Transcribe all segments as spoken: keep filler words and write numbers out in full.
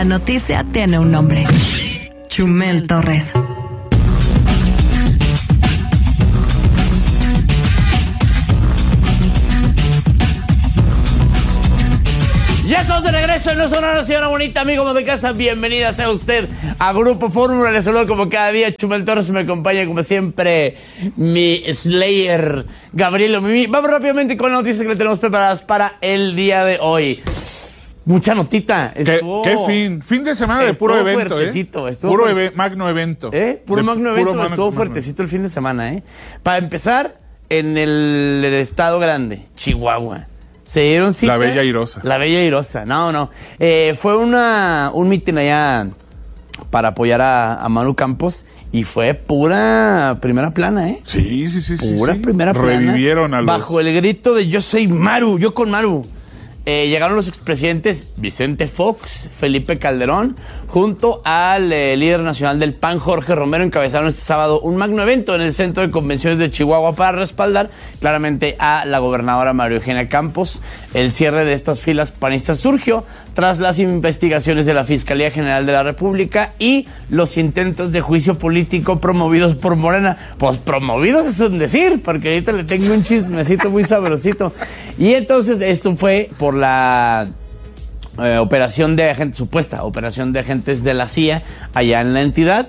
La noticia tiene un nombre. Chumel Torres. Ya estamos de regreso en No Sonora, señora bonita, amigos de casa, bienvenida sea usted a Grupo Fórmula. Les saludo como cada día, Chumel Torres, me acompaña como siempre mi Slayer, Gabriel Mimi. Vamos rápidamente con las noticias que le tenemos preparadas para el día de hoy. Mucha notita. Estuvo, ¿Qué, qué fin? Fin de semana de puro evento, ¿eh? Puro eve, magno evento. ¿Eh? Puro de, magno puro evento, magno, estuvo magno. fuertecito el fin de semana, ¿eh? Para empezar, en el, el estado grande, Chihuahua. Se dieron cita. La Bella Airosa. La Bella Airosa, no, no. Eh, fue una un mitin allá para apoyar a, a Maru Campos y fue pura primera plana, ¿eh? Sí, sí, sí. Pura sí, sí. primera plana. Revivieron a los... Bajo el grito de yo soy Maru, yo con Maru. Eh, llegaron los expresidentes Vicente Fox, Felipe Calderón, junto al eh, líder nacional del P A N, Jorge Romero, encabezaron este sábado un magno evento en el Centro de Convenciones de Chihuahua para respaldar claramente a la gobernadora María Eugenia Campos. El cierre de estas filas panistas surgió tras las investigaciones de la Fiscalía General de la República y los intentos de juicio político promovidos por Morena. Pues promovidos es un decir, porque ahorita le tengo un chismecito muy sabrosito. Y entonces esto fue por la eh, operación de agentes, supuesta operación de agentes de la C I A allá en la entidad.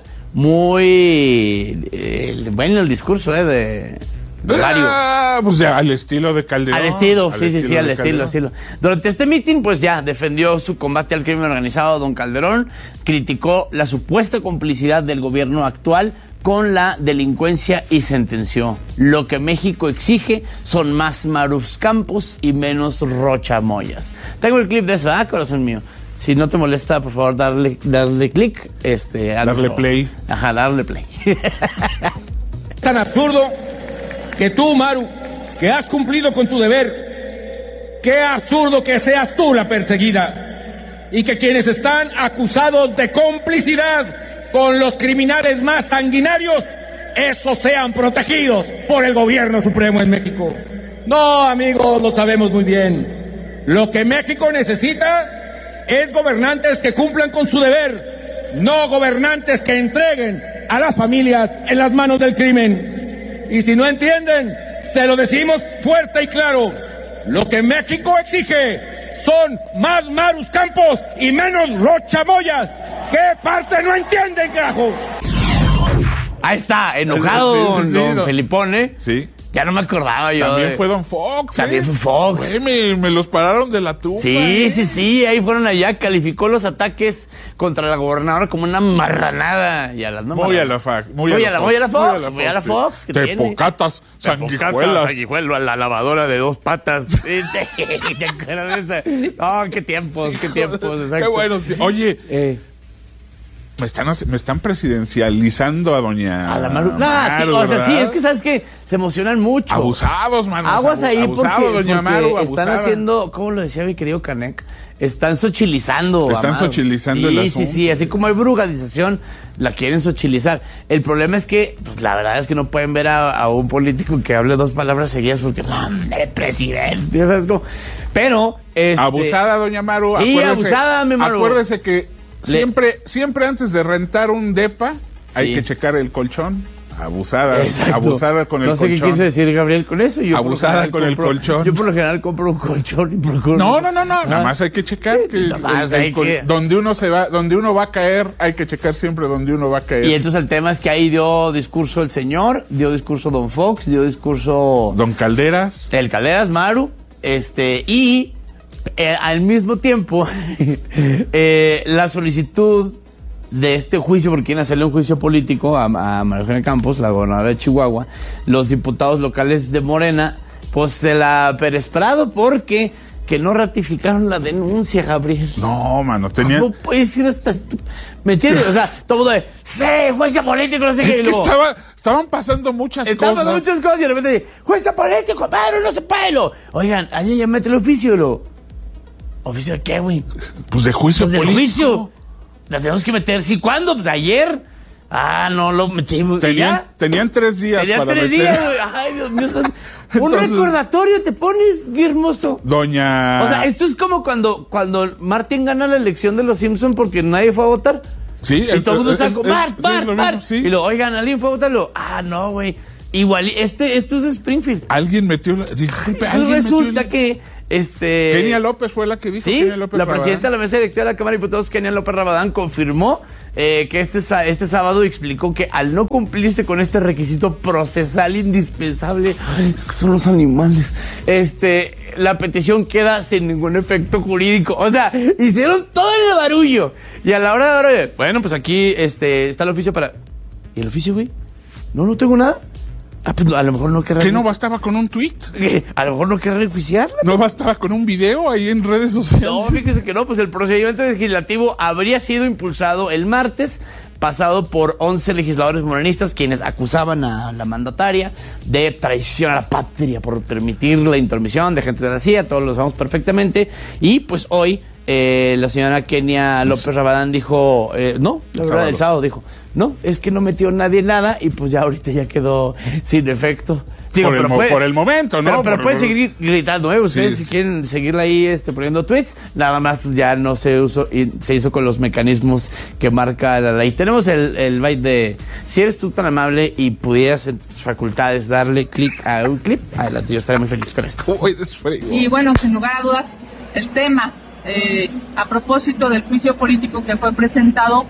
Muy eh, bueno el discurso eh, de... Ah, pues ya, al estilo de Calderón. Al estilo, al sí, estilo sí, sí, al de estilo, estilo. Durante este mitin, pues ya, defendió su combate al crimen organizado, don Calderón, criticó la supuesta complicidad del gobierno actual con la delincuencia y sentenció: lo que México exige son más Marus Campos y menos Rocha Moyas. Tengo el clip de eso, ¿ah, corazón mío? Si no te molesta, por favor, darle, darle clic. Este, darle play. Ajá, darle play. Tan absurdo que tú, Maru, que has cumplido con tu deber, qué absurdo que seas tú la perseguida y que quienes están acusados de complicidad con los criminales más sanguinarios, esos sean protegidos por el gobierno supremo en México. No, amigos, lo sabemos muy bien. Lo que México necesita es gobernantes que cumplan con su deber, no gobernantes que entreguen a las familias en las manos del crimen. Y si no entienden, se lo decimos fuerte y claro: lo que México exige son más Marus Campos y menos Rocha Moyas. ¿Qué parte no entienden, carajo? Ahí está, enojado sí, sí, sí, don, don don Felipón, ¿eh? Sí. Ya no me acordaba yo. También de... fue don Fox. También ¿eh? fue Fox. Güey, me, me los pararon de la tumba. Sí, ¿eh? sí, sí, ahí fueron allá, calificó los ataques contra la gobernadora como una marranada. Y a las no Muy a la Fox. Muy, muy a la Fox. Muy a la Fox. Muy a la Fox. Sí. Tepocatas, sanguijuelas. Sanguijuelo, a la lavadora de dos patas. ¿Te acuerdas de esa? Oh, qué tiempos, qué tiempos. Exacto. Qué bueno. Oye. Eh. Me están, me están presidencializando a doña a la Maru. No, Maru, sí, o sea, ¿verdad? sí, es que sabes que se emocionan mucho. Abusados, mano. Aguas ahí abusado, porque, doña porque Maru, están abusada. haciendo, ¿cómo lo decía mi querido Canek? Están sochilizando. Están sochilizando sí, el asunto. Sí, sí, así como hay brugadización, la quieren sochilizar. El problema es que, pues la verdad es que no pueden ver a, a un político que hable dos palabras seguidas porque, no, hombre, presidente, ya sabes cómo. Pero, este, abusada, doña Maru. Sí, abusada, mi Maru. Acuérdese que Siempre, siempre antes de rentar un depa, hay sí. que checar el colchón. Abusada, exacto. abusada con el colchón. No sé colchón. qué quiso decir Gabriel con eso. Yo abusada con compro, el colchón. Yo por lo general compro un colchón y procuro. No, no, no, no. ¿Ah? Nada más hay que checar que, el, el, hay que... donde uno se va, donde uno va a caer, hay que checar siempre donde uno va a caer. Y entonces el tema es que ahí dio discurso el señor, dio discurso don Fox, dio discurso don Calderas, el Calderas, Maru, este y eh, al mismo tiempo eh, la solicitud de este juicio, porque quieren hacerle un juicio político a, a María Eugenia Campos, la gobernadora de Chihuahua, los diputados locales de Morena, pues se la peresprado porque que no ratificaron la denuncia, Gabriel. No, mano, tenía... ¿Cómo puedes ir hasta... ¿Me entiendes? O sea, todo de... ¡Sí, juicio político! No sé es qué. que luego, estaba, estaban pasando muchas estaban cosas. Estaban pasando muchas cosas y de repente... ¡Juicio político, pero no se puede! Oigan, alguien ya mete el oficio, lo... ¿Oficio de qué, güey? Pues de juicio pues político. Pues del juicio. La tenemos que meter. ¿Sí? ¿Cuándo? Pues ayer. Ah, no, lo metí. Tenían, tenían tres días Tenían para tres meter. días, güey. Ay, Dios mío. Un Entonces, recordatorio te pones, qué hermoso. Doña... O sea, esto es como cuando, cuando Martin gana la elección de los Simpsons porque nadie fue a votar. Sí, y todo el mundo es, está es, como, es, Bart, sí, Bart, es lo Bart. mismo, sí. Y luego, oigan, ¿alguien fue a votarlo? Ah, no, güey. Igual, este, esto es de Springfield. Alguien metió la... Disculpe, Pues alguien resulta metió la... que, este... Kenia López fue la que dijo. Sí, Kenia López la Rabadán. presidenta de la mesa directiva de la Cámara de Diputados, Kenia López Rabadán, confirmó eh, que este, este sábado explicó que al no cumplirse con este requisito procesal indispensable, ay, es que son los animales, este, la petición queda sin ningún efecto jurídico. O sea, hicieron todo el barullo. Y a la hora de ahora, bueno, pues aquí este, está el oficio para... ¿Y el oficio, güey? No, no tengo nada. Ah, pues a lo mejor no querrá... ¿Qué no bastaba con un tweet? A lo mejor no querrá enjuiciarla. ¿No bastaba con un video ahí en redes sociales? No, fíjese que no, pues el procedimiento legislativo habría sido impulsado el martes pasado por once legisladores morenistas quienes acusaban a la mandataria de traición a la patria por permitir la intromisión de gente de la C I A, todos lo sabemos perfectamente, y pues hoy eh, la señora Kenia López Rabadán dijo, eh, no, la verdad, el sábado dijo, no, es que no metió nadie nada y pues ya ahorita ya quedó sin efecto. Digo, por, el pero mo- puede, por el momento, ¿no? Pero, pero Por- pueden por- seguir gritando, ¿eh? Ustedes Sí. si quieren seguirla ahí este, poniendo tweets, nada más pues, ya no se usó y se hizo con los mecanismos que marca la ley. Tenemos el, el byte de, si eres tú tan amable y pudieras en tus facultades darle clic a un clip, adelante, yo estaría muy feliz con esto. Uy, es frío. Y bueno, sin lugar a dudas, el tema, eh, a propósito del juicio político que fue presentado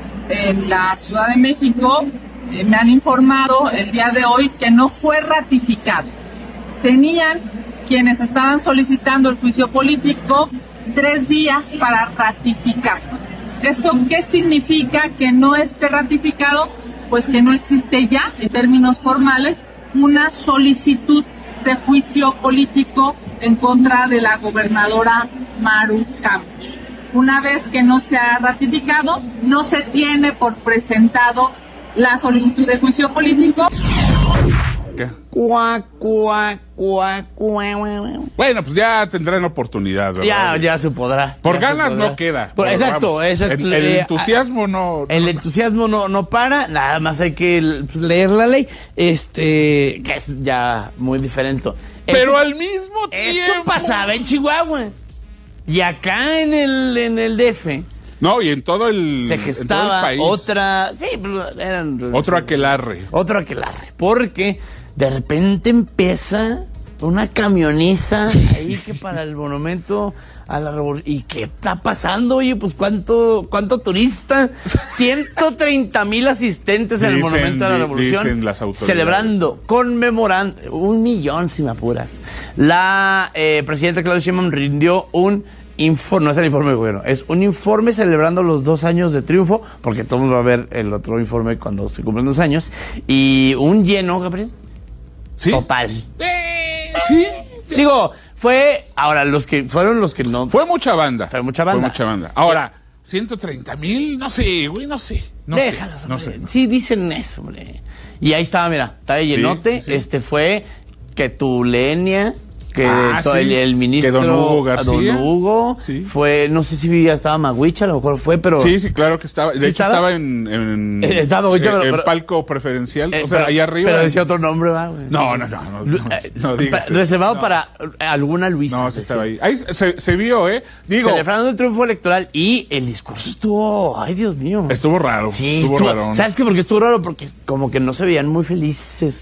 en la Ciudad de México, eh, me han informado el día de hoy que no fue ratificado. Tenían quienes estaban solicitando el juicio político tres días para ratificar. ¿Eso qué significa que no esté ratificado? Pues que no existe ya, en términos formales, una solicitud de juicio político en contra de la gobernadora Maru Campos. Una vez que no se ha ratificado, no se tiene por presentado la solicitud de juicio político. ¿Qué? Cuá, cuá, cuá, cuá, cuá. Bueno, pues ya tendrán oportunidad, ¿verdad? Ya, ya se podrá. Por ya se ganas podrá. no queda. Por- Pero exacto, vamos, exacto. El, el Eh, entusiasmo no... El no- entusiasmo no, no para, nada más hay que pues, leer la ley, este, que es ya muy diferente. Pero Eso- al mismo tiempo... Eso pasaba en Chihuahua. Y acá en el, en el D F No, y en todo el, se en todo el gestaba país. otra... Sí, pero eran... Otro aquelarre. Otro aquelarre. Porque de repente empieza una camioniza ahí que para el monumento a la revolución. ¿Y qué está pasando? Oye, pues cuánto, cuánto turista. ciento treinta mil asistentes en el Dicen, monumento a la di- revolución. dicen las autoridades. Celebrando, conmemorando, un millón si me apuras. La eh, presidenta Claudia Sheinbaum rindió un informe, no es el informe de gobierno, es un informe celebrando los dos años de triunfo, porque todo el mundo va a ver el otro informe cuando se cumplen dos años. Y un lleno, Gabriel. ¿Sí? Total. Sí. Digo, fue, ahora, los que fueron los que no... Fue mucha banda. Fue mucha banda. Fue mucha banda. Ahora, ciento treinta mil, no sé, güey, no sé. No Déjalos, sé, no hombre. sé. Sí, dicen eso, hombre. Y ahí estaba, mira, estaba de Sí, llenote. sí. Este fue que tu Lenia, que Ah, todo sí. el, el ministro Que don Hugo García. don Hugo, Sí. fue, no sé si ya estaba Maguicha, a lo mejor fue, pero... Sí, sí, claro que estaba. De ¿Sí hecho, estaba? estaba, en, en, Eh, estaba Maguicha, en- pero- en pero- palco preferencial. Eh, o sea, pero, ahí arriba. Pero decía otro nombre, ¿va, güey? No, no, no, no, Lu- no, eh, no digas pa- eso. Reservado No. para alguna Luisa. No, sí estaba ahí. Ahí se, se vio, ¿eh? Digo, Celebrando el triunfo electoral y el discurso estuvo, ay Dios mío. estuvo raro. Sí, estuvo, estuvo- raro. ¿Sabes qué? Porque estuvo raro, porque como que no se veían muy felices,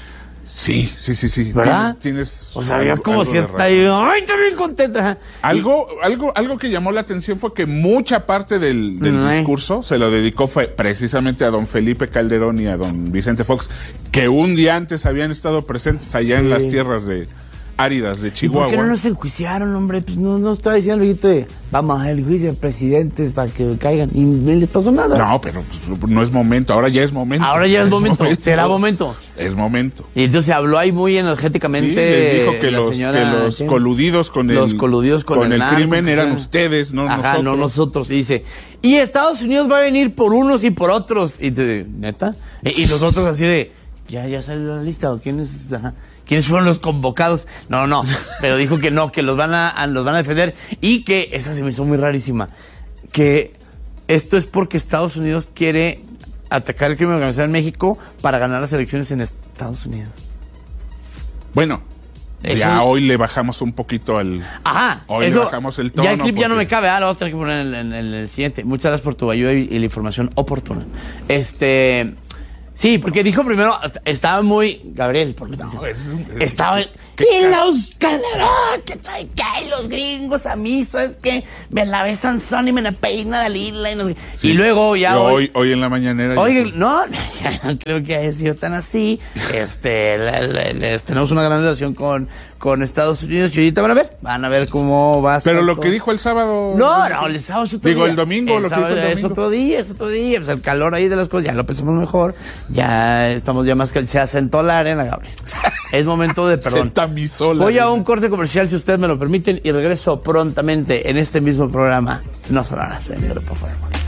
Sí, sí, sí, sí. ¿verdad? Tienes. O sea, había algo- como algo de cierta, razón. ahí, ay, estoy bien contenta. ajá. Algo, algo, algo que llamó la atención fue que mucha parte del, del Ay. discurso se lo dedicó fue precisamente a don Felipe Calderón y a don Vicente Fox, que un día antes habían estado presentes allá Sí. en las tierras de áridas de ¿Y por Chihuahua. qué no nos enjuiciaron, hombre? Pues no, no estaba diciendo el de vamos a hacer el juicio de presidentes para que caigan. Y no les pasó nada. No, pero pues, no es momento, ahora ya es momento. Ahora ya es momento, será momento. Es momento. Y entonces se habló ahí muy energéticamente. Sí, les dijo que la los, señora, que los ¿sí? coludidos con el, Los coludidos con el el narco, crimen eran sí. ustedes, no Ajá, nosotros. no nosotros. Y dice, y Estados Unidos va a venir por unos y por otros. Y te, ¿neta? Y, y nosotros así de, ya, ya salió la lista, ¿o quiénes, ajá, quiénes fueron los convocados? No, no, pero dijo que no, que los van a, a- los van a defender y que, esa se me hizo muy rarísima, que esto es porque Estados Unidos quiere atacar el crimen organizado en México para ganar las elecciones en Estados Unidos. Bueno, eso... ya hoy le bajamos un poquito al... Ajá, hoy eso, le bajamos el tono. Ya el clip porque... ya no me cabe, ah, lo vamos a tener que poner en, en, en el siguiente. Muchas gracias por tu ayuda y, y la información oportuna. Este... Sí, porque dijo primero, estaba muy... Gabriel, por no, es un, es estaba... Y los Canadá, que trae que los gringos a mí, ¿sabes qué? Me la besan son y me la peina Dalila y no sé. Sí, y luego ya hoy, hoy... Hoy en la mañanera... Oye, no, no creo que haya sido tan así. Este, la, la, la, tenemos una gran relación con, con Estados Unidos y ahorita van a ver, van a ver cómo va a ser. Pero lo todo. que dijo el sábado... No, no, el sábado es otro Digo, día. el domingo, el lo sábado, que dijo el domingo. Es otro día, es otro día. Pues el calor ahí de las cosas, ya lo pensamos mejor. Ya estamos ya más que... Se asentó la arena, Gabriel. Es momento de perdón. Se tamizó la Voy arena. a un corte comercial, si ustedes me lo permiten, y regreso prontamente en este mismo programa. No sonará, se me lo por favor.